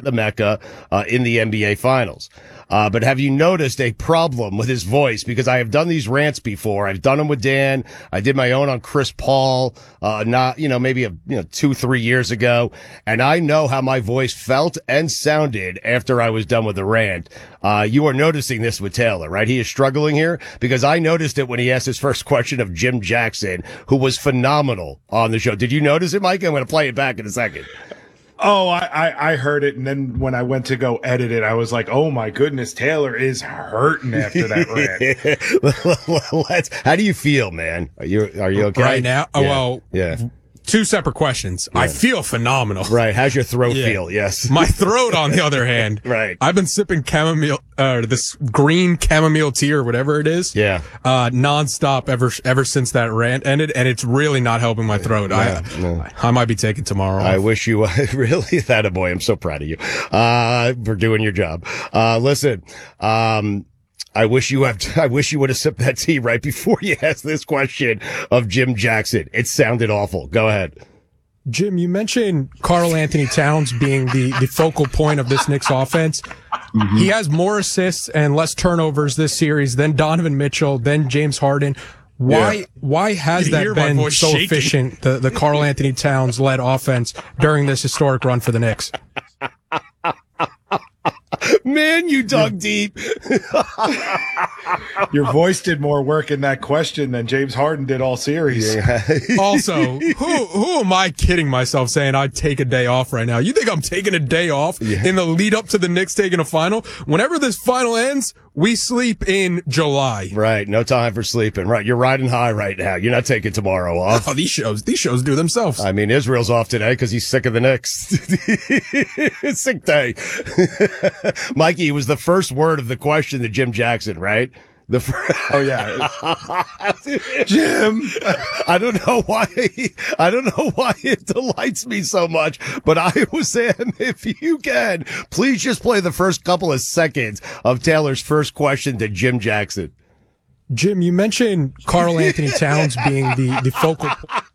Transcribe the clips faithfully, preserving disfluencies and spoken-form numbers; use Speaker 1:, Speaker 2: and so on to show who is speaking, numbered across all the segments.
Speaker 1: the Mecca uh, in the N B A Finals. Uh, but have you noticed a problem with his voice? Because I have done these rants before. I've done them with Dan. I did my own on Chris Paul, uh, not, you know, maybe a, you know, two, three years ago. And I know how my voice felt and sounded after I was done with the rant. Uh, you are noticing this with Taylor, right? He is struggling here because I noticed it when he asked his first question of Jim Jackson, who was phenomenal on the show. Did you notice it, Mike? I'm going to play it back in a second.
Speaker 2: Oh, I, I, I heard it, and then when I went to go edit it, I was like, "Oh my goodness, Taylor is hurting after that
Speaker 1: rant." Let's. How do you feel, man? Are you are you okay
Speaker 3: right now?
Speaker 1: Yeah.
Speaker 3: Oh, well,
Speaker 1: yeah.
Speaker 3: Two separate questions. Yeah. I feel phenomenal.
Speaker 1: Right. How's your throat
Speaker 3: yeah.
Speaker 1: feel? Yes.
Speaker 3: My throat, on the other hand.
Speaker 1: Right.
Speaker 3: I've been sipping chamomile, uh, this green chamomile tea or whatever it is.
Speaker 1: Yeah.
Speaker 3: Uh, nonstop ever, ever since that rant ended. And it's really not helping my throat. No, I, no. I might be taking tomorrow off.
Speaker 1: I wish you, uh, really, that a boy. I'm so proud of you, uh, for doing your job. Uh, listen, um, I wish you have, I wish you would have sipped that tea right before you asked this question of Jim Jackson. It sounded awful. Go ahead.
Speaker 3: Jim, you mentioned Karl Anthony Towns being the, the focal point of this Knicks offense. Mm-hmm. He has more assists and less turnovers this series than Donovan Mitchell, than James Harden. Why, yeah. why has that been so shaking. efficient, the, the Karl Anthony Towns led offense during this historic run for the Knicks?
Speaker 1: Man, you dug deep.
Speaker 2: Your voice did more work in that question than James Harden did all series.
Speaker 3: Yeah. Also, who who am I kidding myself saying I'd take a day off right now? You think I'm taking a day off yeah. in the lead up to the Knicks taking a final? Whenever this final ends, we sleep in July.
Speaker 1: Right. No time for sleeping. Right. You're riding high right now. You're not taking tomorrow off.
Speaker 3: Oh, these shows, these shows do themselves.
Speaker 1: I mean, Israel's off today because he's sick of the Knicks. Sick day. Mikey, it was the first word of the question to Jim Jackson, right? The fr-
Speaker 2: oh yeah, Jim.
Speaker 1: I don't know why. I don't know why it delights me so much, but I was saying, if you can, please just play the first couple of seconds of Taylor's first question to Jim Jackson.
Speaker 3: Jim, you mentioned Karl Anthony Towns being the the focal.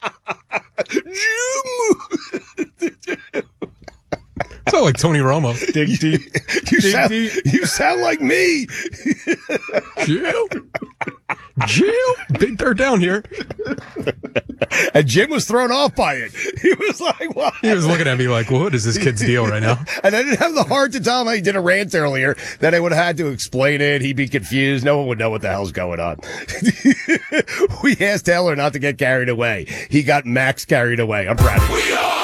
Speaker 1: Jim.
Speaker 3: Sound like Tony Romo.
Speaker 2: Dig deep.
Speaker 1: You,
Speaker 2: Dig
Speaker 1: sound,
Speaker 2: deep.
Speaker 1: you sound like me.
Speaker 3: Jill. Jill. Big third down here.
Speaker 1: And Jim was thrown off by it. He was like, what?
Speaker 3: He was looking at me like, what is this kid's deal right now?
Speaker 1: And I didn't have the heart to tell him I did a rant earlier that I would have had to explain it. He'd be confused. No one would know what the hell's going on. We asked Taylor not to get carried away. He got Max carried away. I'm proud of him.
Speaker 4: We are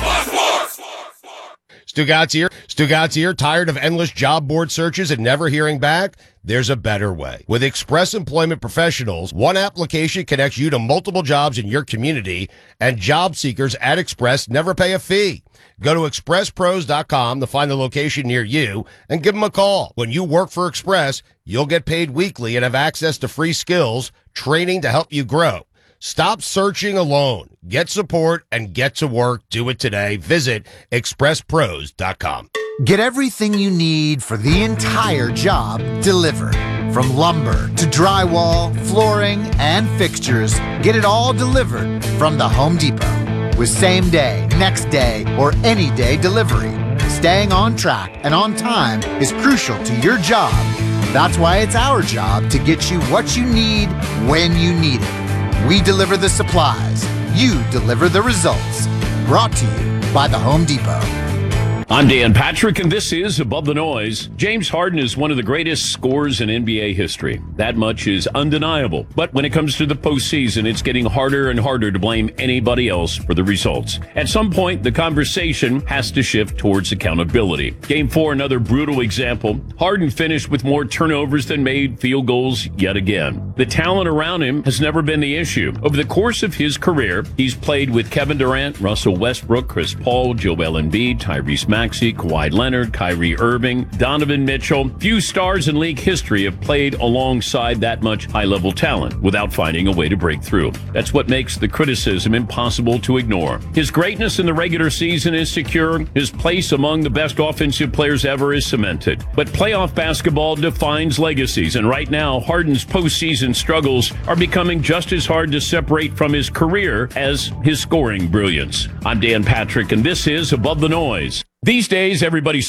Speaker 1: Stugatz here. Stugatz here. Tired of endless job board searches and never hearing back? There's a better way. With Express Employment Professionals, one application connects you to multiple jobs in your community, and job seekers at Express never pay a fee. Go to express pros dot com to find the location near you and give them a call. When you work for Express, you'll get paid weekly and have access to free skills, training to help you grow. Stop searching alone. Get support and get to work. Do it today. Visit express pros dot com.
Speaker 5: Get everything you need for the entire job delivered. From lumber to drywall, flooring, and fixtures, get it all delivered from the Home Depot. With same day, next day, or any day delivery. Staying on track and on time is crucial to your job. That's why it's our job to get you what you need when you need it. We deliver the supplies. You deliver the results. Brought to you by the Home Depot.
Speaker 6: I'm Dan Patrick, and this is Above the Noise. James Harden is one of the greatest scorers in N B A history. That much is undeniable. But when it comes to the postseason, it's getting harder and harder to blame anybody else for the results. At some point, the conversation has to shift towards accountability. Game four, another brutal example. Harden finished with more turnovers than made field goals yet again. The talent around him has never been the issue. Over the course of his career, he's played with Kevin Durant, Russell Westbrook, Chris Paul, Joel Embiid, Tyrese Maxey, Maxey, Kawhi Leonard, Kyrie Irving, Donovan Mitchell. Few stars in league history have played alongside that much high-level talent without finding a way to break through. That's what makes the criticism impossible to ignore. His greatness in the regular season is secure. His place among the best offensive players ever is cemented. But playoff basketball defines legacies, and right now, Harden's postseason struggles are becoming just as hard to separate from his career as his scoring brilliance. I'm Dan Patrick, and this is Above the Noise. These days, everybody